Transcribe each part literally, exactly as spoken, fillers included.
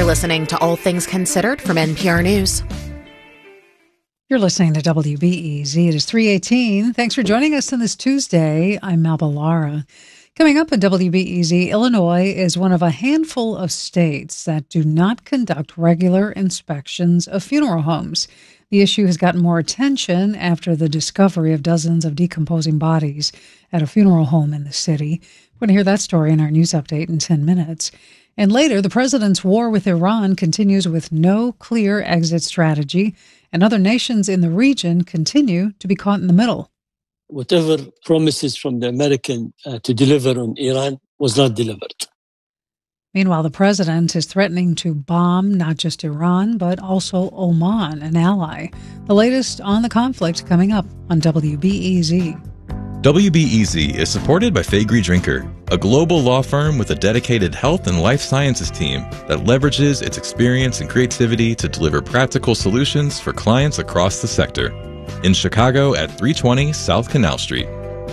listening to All Things Considered from N P R News. You're listening to W B E Z. It is three eighteen. Thanks for joining us on this Tuesday. I'm Melba Lara. Coming up on W B E Z, Illinois is one of a handful of states that do not conduct regular inspections of funeral homes. The issue has gotten more attention after the discovery of dozens of decomposing bodies at a funeral home in the city. We're going to hear that story in our news update in ten minutes. And later, the president's war with Iran continues with no clear exit strategy, and other nations in the region continue to be caught in the middle. Whatever promises from the American uh, to deliver on Iran was not delivered. Meanwhile, the president is threatening to bomb not just Iran, but also Oman, an ally. The latest on the conflict coming up on W B E Z. W B E Z is supported by Faegre Drinker, a global law firm with a dedicated health and life sciences team that leverages its experience and creativity to deliver practical solutions for clients across the sector. In Chicago at three twenty South Canal Street.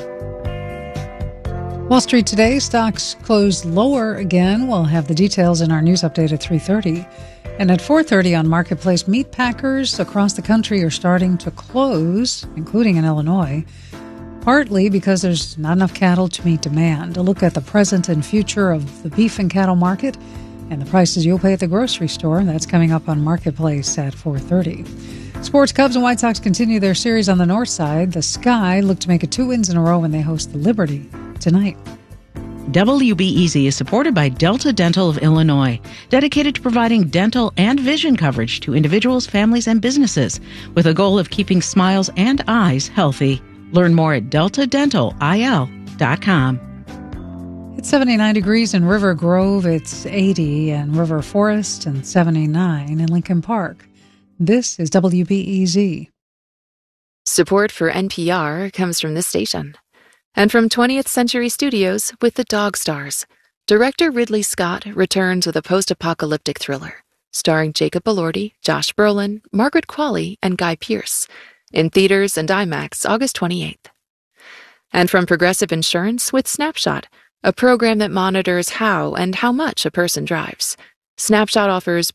Wall Street today, stocks closed lower again. We'll have the details in our news update at three thirty. And at four thirty on Marketplace, meat packers across the country are starting to close, including in Illinois, partly because there's not enough cattle to meet demand. A look at the present and future of the beef and cattle market and the prices you'll pay at the grocery store. That's coming up on Marketplace at four thirty. Sports, Cubs and White Sox continue their series on the north side. The Sky look to make it two wins in a row when they host the Liberty tonight. W B E Z is supported by Delta Dental of Illinois, dedicated to providing dental and vision coverage to individuals, families, and businesses, with a goal of keeping smiles and eyes healthy. Learn more at delta dental I L dot com. It's seventy-nine degrees in River Grove. It's eighty in River Forest and seventy-nine in Lincoln Park. This is W B E Z. Support for N P R comes from this station. And from twentieth Century Studios with The Dog Stars. Director Ridley Scott returns with a post-apocalyptic thriller, starring Jacob Elordi, Josh Brolin, Margaret Qualley, and Guy Pearce. In theaters and IMAX August twenty-eighth. And from Progressive Insurance with Snapshot, a program that monitors how and how much a person drives. Snapshot offers